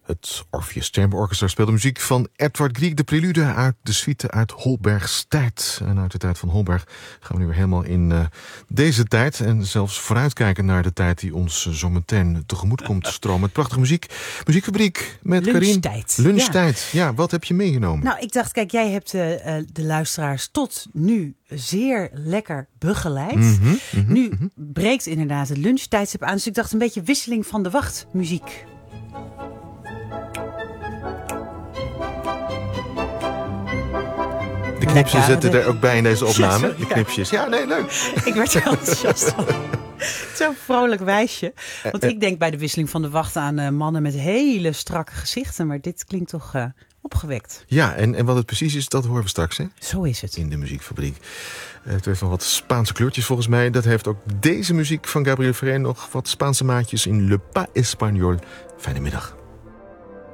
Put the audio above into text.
Het Orpheus Chamber Orchestra speelde muziek van Edward Grieg, de prelude uit de suite uit Holbergs tijd. En uit de tijd van Holberg gaan we nu weer helemaal in deze tijd en zelfs vooruitkijken naar de tijd die ons zo meteen tegemoet komt stromen. Met prachtige muziek. Muziekfabriek met Karin. Lunchtijd. Ja, wat heb je meegenomen? Nou, ik dacht, kijk, jij hebt de luisteraars tot nu zeer lekker begeleid. Nu breekt inderdaad het lunchtijdstip aan. Dus ik dacht een beetje wisseling van de wacht muziek. De knipjes zitten er ook bij in deze opname. De knipjes. Ja, nee, leuk. Ik werd er enthousiast van. Zo'n vrolijk wijsje. Want ik denk bij de wisseling van de wacht aan mannen met hele strakke gezichten. Maar dit klinkt toch opgewekt. Ja, en wat het precies is, dat horen we straks. Hè? Zo is het. In de muziekfabriek. Het heeft nog wat Spaanse kleurtjes volgens mij. Dat heeft ook deze muziek van Gabriel Ferrer nog wat Spaanse maatjes in Le Pas Espagnol. Fijne middag.